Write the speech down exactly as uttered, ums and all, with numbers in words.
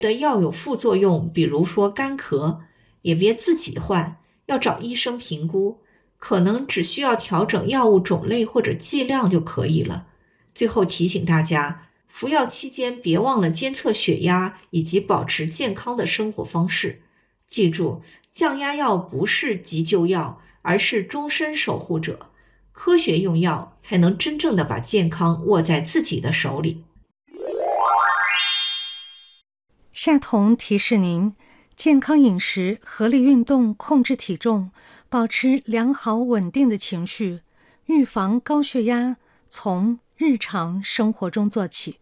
的药有副作用，比如说干咳，也别自己换，要找医生评估，可能只需要调整药物种类或者剂量就可以了。最后提醒大家，服药期间别忘了监测血压以及保持健康的生活方式。记住，降压药不是急救药，而是终身守护者。科学用药才能真正的把健康握在自己的手里。 夏彤提示您，健康饮食、合理运动、控制体重，保持良好稳定的情绪，预防高血压，从日常生活中做起。